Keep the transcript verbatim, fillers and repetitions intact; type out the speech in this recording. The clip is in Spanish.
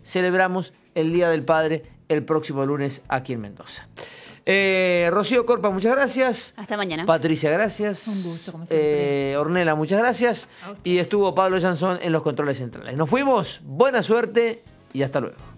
celebramos el Día del Padre el próximo lunes aquí en Mendoza. Eh, Rocío Corpa, muchas gracias. Hasta mañana. Patricia, gracias. Un gusto, como siempre. Eh, Ornella, muchas gracias. Y estuvo Pablo Jansón en los controles centrales. Nos fuimos, buena suerte y hasta luego.